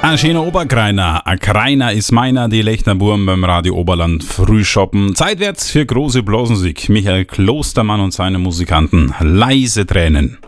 Ein schöner Oberkreiner, ein Kreiner ist meiner, die Lechnerburm beim Radio Oberland Frühschoppen. Zeitwärts für große Blasmusik. Michael Klostermann und seine Musikanten. Leise Tränen.